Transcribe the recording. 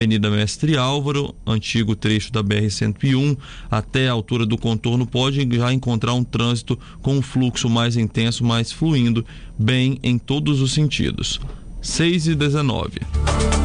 Avenida Mestre Álvaro, antigo trecho da BR-101, até a altura do contorno, pode já encontrar um trânsito com um fluxo mais intenso, mais fluindo bem em todos os sentidos. 6h19.